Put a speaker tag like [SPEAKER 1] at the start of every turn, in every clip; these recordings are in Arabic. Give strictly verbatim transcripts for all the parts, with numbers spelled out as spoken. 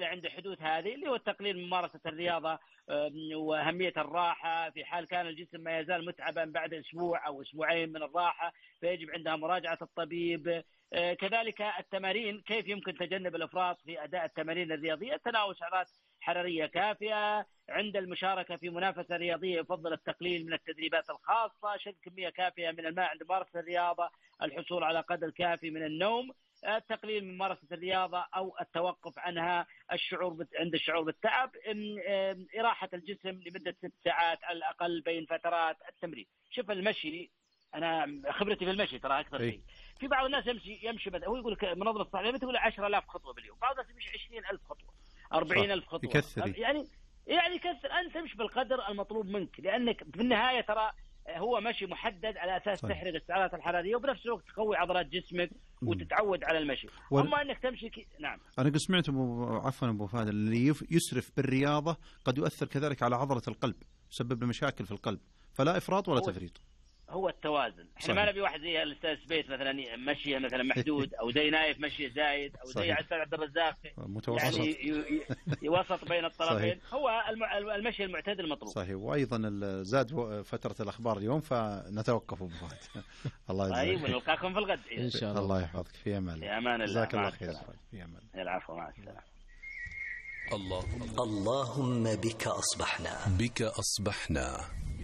[SPEAKER 1] الأعلى عند حدوث هذه اللي هو التقليل من ممارسة الرياضة وأهمية الراحة في حال كان الجسم ما يزال متعبا بعد أسبوع أو أسبوعين من الراحة، فيجب عندها مراجعة الطبيب. كذلك التمارين، كيف يمكن تجنب الإفراط في أداء التمارين الرياضية؟ تناول سعرات حرارية كافية. عند المشاركة في منافسة رياضية يفضل التقليل من التدريبات الخاصة، شرب كمية كافية من الماء عند ممارسة الرياضة، الحصول على قدر كافي من النوم، التقليل من ممارسة الرياضة أو التوقف عنها، الشعور بت... عند الشعور بالتعب، إراحة الجسم لمدة ست ساعات على الأقل بين فترات التمرين. شوف المشي، أنا خبرتي في المشي ترى أكثر شيء. في بعض الناس يمشي يمشي بدأ هو يقول منظمة الصحة تقول عشرة آلاف خطوة باليوم، بعض الناس يمشي عشرين ألف خطوة، أربعين ألف خطوة،
[SPEAKER 2] يكثر.
[SPEAKER 1] يعني يعني كثر. أنت تمشي بالقدر المطلوب منك، لأنك في النهاية ترى هو مشي محدد على أساس صحيح. تحرق السعرات الحرارية وبنفس الوقت تقوي عضلات جسمك وتتعود على المشي. و... أما أنك تمشي كي... نعم.
[SPEAKER 2] أنا قد سمعت أبو عفوا أبو فهد اللي يسرف بالرياضة قد يؤثر كذلك على عضلة القلب، يسبب له مشاكل في القلب، فلا إفراط ولا
[SPEAKER 1] هو...
[SPEAKER 2] تفريط.
[SPEAKER 1] هو التوازن. احنا ما نبي واحد زي الاستاذ سبيت مثلا مشيه مثلا محدود، او زي نايف مشيه زايد، او زي عسل عبد الرزاق
[SPEAKER 2] متوسط،
[SPEAKER 1] يعني يوسط بين الطرفين. هو المشي المعتدل المطلوب.
[SPEAKER 2] صحيح. وايضا زاد فتره الاخبار اليوم فنتوقف ابو فهد. الله يجزاك.
[SPEAKER 1] طيب ونلقاكم في الغد
[SPEAKER 2] ان شاء الله. الله يحفظك. في امان الله.
[SPEAKER 1] في امان الله.
[SPEAKER 2] جزاك الله خير. في امان.
[SPEAKER 1] العفو، مع السلامه.
[SPEAKER 3] اللهم اللهم بك اصبحنا
[SPEAKER 4] بك اصبحنا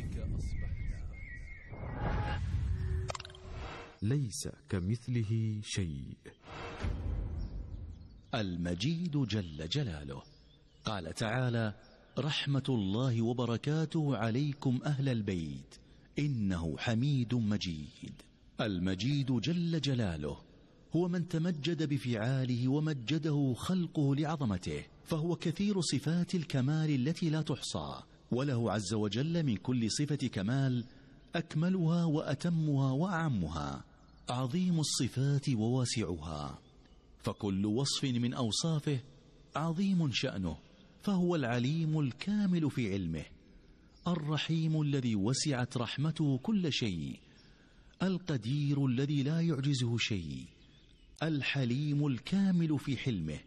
[SPEAKER 5] ليس كمثله شيء.
[SPEAKER 3] المجيد جل جلاله. قال تعالى: رحمة الله وبركاته عليكم أهل البيت إنه حميد مجيد. المجيد جل جلاله هو من تمجد بفعاله ومجده خلقه لعظمته، فهو كثير صفات الكمال التي لا تحصى، وله عز وجل من كل صفة كمال أكملها وأتمها وأعمها، عظيم الصفات وواسعها، فكل وصف من أوصافه عظيم شأنه، فهو العليم الكامل في علمه، الرحيم الذي وسعت رحمته كل شيء، القدير الذي لا يعجزه شيء، الحليم الكامل في حلمه،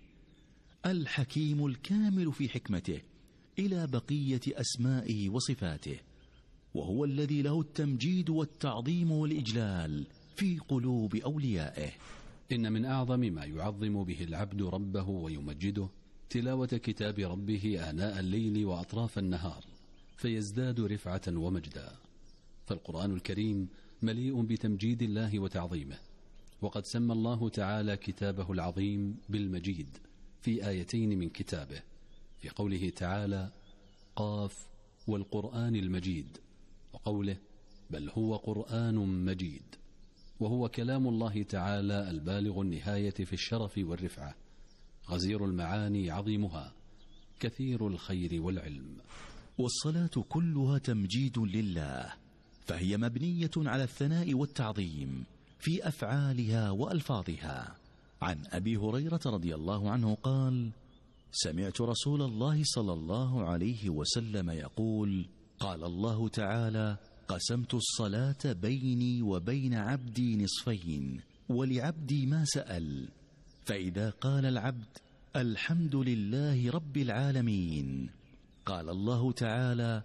[SPEAKER 3] الحكيم الكامل في حكمته، إلى بقية أسمائه وصفاته، وهو الذي له التمجيد والتعظيم والإجلال في قلوب أوليائه.
[SPEAKER 4] إن من أعظم ما يعظم به العبد ربه ويمجده تلاوة كتاب ربه آناء الليل وأطراف النهار، فيزداد رفعة ومجدا. فالقرآن الكريم مليء بتمجيد الله وتعظيمه، وقد سمى الله تعالى كتابه العظيم بالمجيد في آيتين من كتابه، في قوله تعالى: قاف والقرآن المجيد، وقوله: بل هو قرآن مجيد، وهو كلام الله تعالى البالغ النهاية في الشرف والرفعة، غزير المعاني عظيمها، كثير الخير والعلم.
[SPEAKER 3] والصلاة كلها تمجيد لله، فهي مبنية على الثناء والتعظيم في أفعالها وألفاظها. عن أبي هريرة رضي الله عنه قال: سمعت رسول الله صلى الله عليه وسلم يقول: قال الله تعالى: قسمت الصلاة بيني وبين عبدي نصفين، ولعبدي ما سأل، فإذا قال العبد الحمد لله رب العالمين، قال الله تعالى: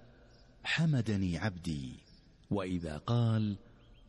[SPEAKER 3] حمدني عبدي، وإذا قال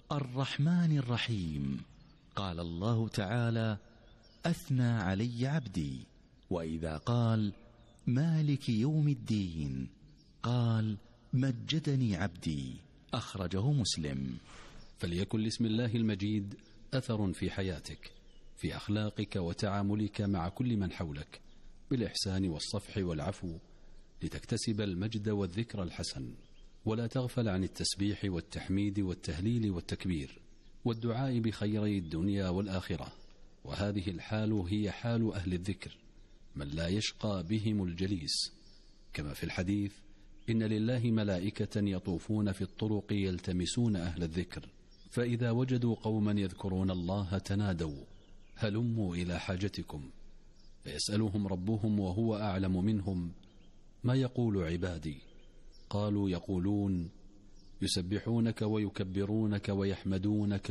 [SPEAKER 3] الرحمن الرحيم، قال الله تعالى: أثنى علي عبدي، وإذا قال مالك يوم الدين، قال مجدني عبدي. أخرجه مسلم.
[SPEAKER 4] فليكن لاسم الله المجيد أثر في حياتك، في أخلاقك وتعاملك مع كل من حولك، بالإحسان والصفح والعفو، لتكتسب المجد والذكر الحسن، ولا تغفل عن التسبيح والتحميد والتهليل والتكبير والدعاء بخيري الدنيا والآخرة. وهذه الحال هي حال أهل الذكر، من لا يشقى بهم الجليس، كما في الحديث: إن لله ملائكة يطوفون في الطرق يلتمسون أهل الذكر، فإذا وجدوا قوما يذكرون الله تنادوا هلموا إلى حاجتكم، فيسألهم ربهم وهو أعلم منهم: ما يقول عبادي؟ قالوا: يقولون يسبحونك ويكبرونك ويحمدونك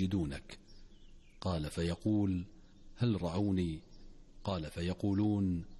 [SPEAKER 4] ويمجدونك. قال: فيقول: هل رعوني؟ قال: فيقولون: